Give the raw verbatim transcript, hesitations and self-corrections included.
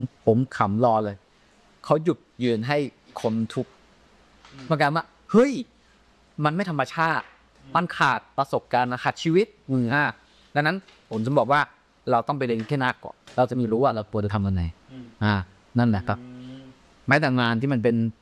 ผมขำรอเลยเขาหยุดยืนให้คนทุกประการว่าเฮ้ยมันไม่ธรรมชาติมันขาดประสบการณ์ขาดชีวิตมืออ่ะดังนั้นผมจะบอกว่าเราต้องไปเรียนแค่หน้าก่อนเราจะมีรู้ว่าเราควรจะทำอะไรอ่านั่นแหละครับแม้แต่งานที่มันเป็น